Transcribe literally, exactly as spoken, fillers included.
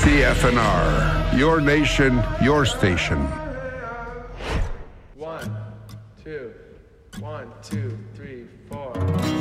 C F N R, your nation, your station. One, two, one, two, three, four.